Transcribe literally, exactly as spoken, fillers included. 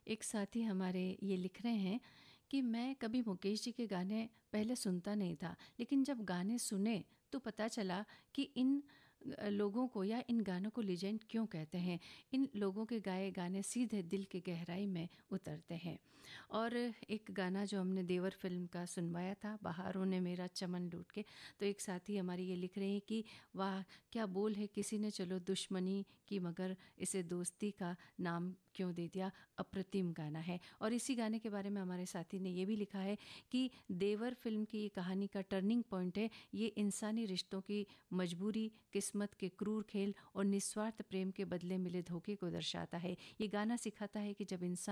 एक साथी हमारे ये लिख रहे हैं कि मैं कभी मुकेश जी के गाने पहले सुनता नहीं था, लेकिन जब गाने सुने तो पता चला कि इन अ, लोगों को या इन गानों को लीजेंड क्यों कहते हैं। इन लोगों के गाए गाने सीधे दिल की गहराई में उतरते हैं। और एक गाना जो हमने देवर फ़िल्म का सुनवाया था, बहारों ने मेरा चमन लूट के, तो एक साथी हमारे ये लिख रहे हैं कि वाह! क्या बोल है, किसी ने चलो दुश्मनी की मगर इसे दोस्ती का नाम क्यों दे दिया। अप्रतिम गाना है। और इसी गाने के बारे में हमारे साथी ने ये भी लिखा है कि देवर फ़िल्म की ये कहानी का टर्निंग पॉइंट है। ये इंसानी रिश्तों की मजबूरी, किस्मत के क्रूर खेल और निस्वार्थ प्रेम के बदले मिले धोखे को दर्शाता है। ये गाना सिखाता है कि जब इंसान